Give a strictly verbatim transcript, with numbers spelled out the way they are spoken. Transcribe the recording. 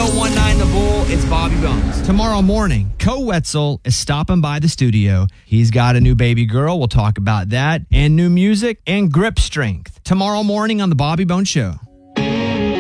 one nine The Bull, it's Bobby Bones. Tomorrow morning, Co Wetzel is stopping by the studio. He's got a new baby girl. We'll talk about that. And new music and grip strength. Tomorrow morning on The Bobby Bones Show.